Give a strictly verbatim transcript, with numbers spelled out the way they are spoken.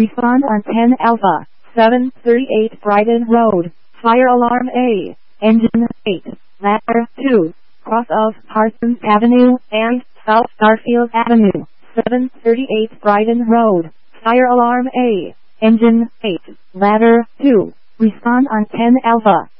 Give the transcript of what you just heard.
Respond on ten Alpha, seven thirty-eight Brighton Road. Fire alarm A. Engine eight. Ladder two. Cross of Parsons Avenue and South Starfield Avenue. seven thirty-eight Brighton Road. Fire alarm A. Engine eight. Ladder two. Respond on ten Alpha.